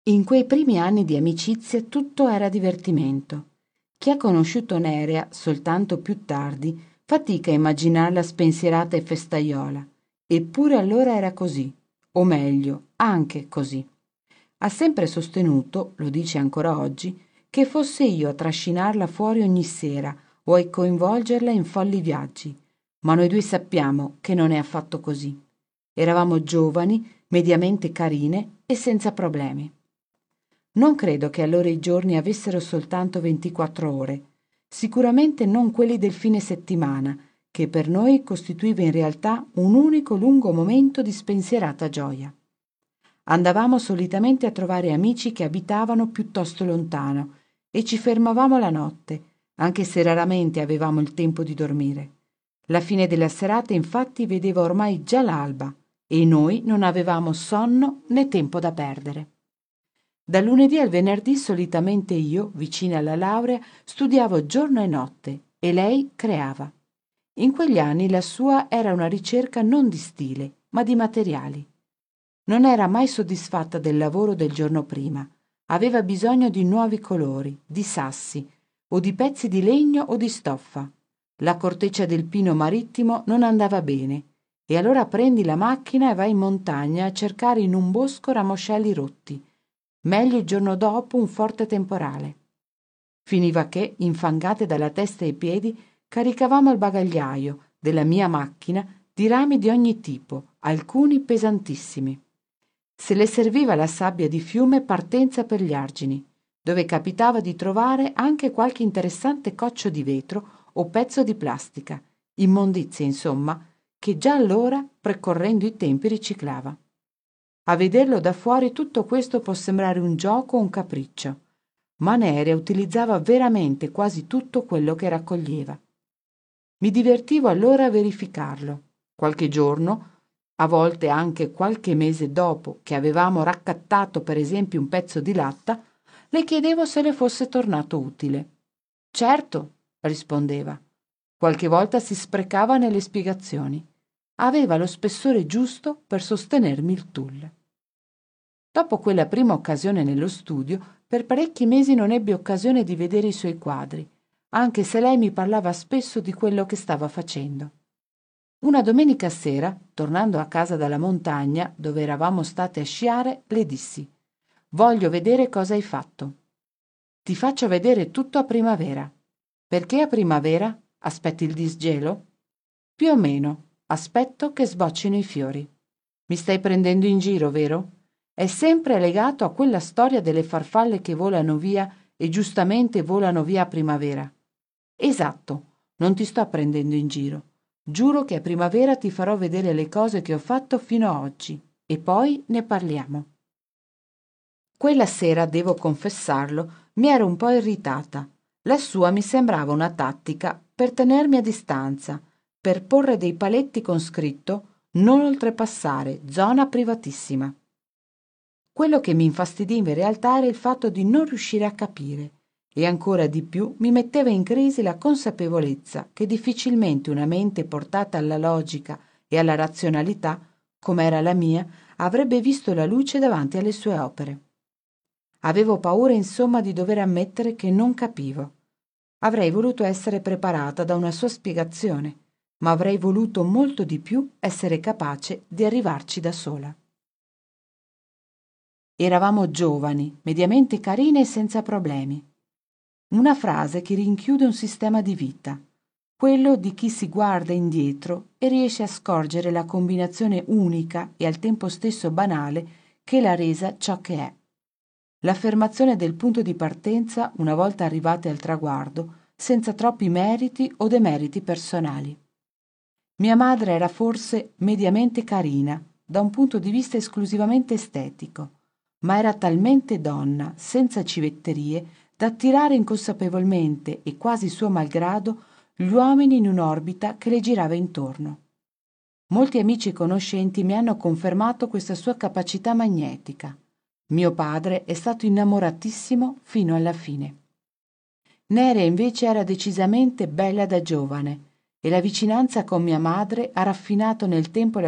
In quei primi anni di amicizia tutto era divertimento. Chi ha conosciuto Nerea soltanto più tardi fatica a immaginarla spensierata e festaiola. Eppure allora era così, o meglio, anche così. Ha sempre sostenuto, lo dice ancora oggi, che fosse io a trascinarla fuori ogni sera o a coinvolgerla in folli viaggi, ma noi due sappiamo che non è affatto così. Eravamo giovani, mediamente carine e senza problemi. Non credo che allora i giorni avessero soltanto 24 ore, sicuramente non quelli del fine settimana, che per noi costituiva in realtà un unico lungo momento di spensierata gioia. Andavamo solitamente a trovare amici che abitavano piuttosto lontano e ci fermavamo la notte, anche se raramente avevamo il tempo di dormire. La fine della serata infatti vedeva ormai già l'alba e noi non avevamo sonno né tempo da perdere. Dal lunedì al venerdì solitamente io, vicina alla laurea, studiavo giorno e notte e lei creava. In quegli anni la sua era una ricerca non di stile, ma di materiali. Non era mai soddisfatta del lavoro del giorno prima. Aveva bisogno di nuovi colori, di sassi, o di pezzi di legno o di stoffa. La corteccia del pino marittimo non andava bene, e allora prendi la macchina e vai in montagna a cercare in un bosco ramoscelli rotti. Meglio il giorno dopo un forte temporale. Finiva che, infangate dalla testa ai piedi, caricavamo il bagagliaio della mia macchina di rami di ogni tipo, alcuni pesantissimi. Se le serviva la sabbia di fiume, partenza per gli argini, dove capitava di trovare anche qualche interessante coccio di vetro o pezzo di plastica, immondizie insomma, che già allora, precorrendo i tempi, riciclava. A vederlo da fuori tutto questo può sembrare un gioco o un capriccio, ma Nerea utilizzava veramente quasi tutto quello che raccoglieva. Mi divertivo allora a verificarlo. Qualche giorno, a volte anche qualche mese dopo che avevamo raccattato per esempio un pezzo di latta, le chiedevo se le fosse tornato utile. Certo, rispondeva. Qualche volta si sprecava nelle spiegazioni. Aveva lo spessore giusto per sostenermi il tulle. Dopo quella prima occasione nello studio, per parecchi mesi non ebbi occasione di vedere i suoi quadri, anche se lei mi parlava spesso di quello che stava facendo. Una domenica sera, tornando a casa dalla montagna, dove eravamo state a sciare, le dissi: «Voglio vedere cosa hai fatto. Ti faccio vedere tutto a primavera». «Perché a primavera? Aspetti il disgelo?» «Più o meno. Aspetto che sboccino i fiori». «Mi stai prendendo in giro, vero?» È sempre legato a quella storia delle farfalle che volano via e giustamente volano via a primavera. Esatto, non ti sto prendendo in giro. Giuro che a primavera ti farò vedere le cose che ho fatto fino a oggi e poi ne parliamo. Quella sera, devo confessarlo, mi ero un po' irritata. La sua mi sembrava una tattica per tenermi a distanza, per porre dei paletti con scritto «Non oltrepassare, zona privatissima». Quello che mi infastidiva in realtà era il fatto di non riuscire a capire, e ancora di più mi metteva in crisi la consapevolezza che difficilmente una mente portata alla logica e alla razionalità, come era la mia, avrebbe visto la luce davanti alle sue opere. Avevo paura, insomma, di dover ammettere che non capivo. Avrei voluto essere preparata da una sua spiegazione, ma avrei voluto molto di più essere capace di arrivarci da sola. Eravamo giovani, mediamente carine e senza problemi. Una frase che rinchiude un sistema di vita, quello di chi si guarda indietro e riesce a scorgere la combinazione unica e al tempo stesso banale che l'ha resa ciò che è. L'affermazione del punto di partenza una volta arrivate al traguardo, senza troppi meriti o demeriti personali. Mia madre era forse mediamente carina, da un punto di vista esclusivamente estetico, ma era talmente donna, senza civetterie, da attirare inconsapevolmente e quasi suo malgrado gli uomini in un'orbita che le girava intorno. Molti amici e conoscenti mi hanno confermato questa sua capacità magnetica. Mio padre è stato innamoratissimo fino alla fine. Nerea invece era decisamente bella da giovane e la vicinanza con mia madre ha raffinato nel tempo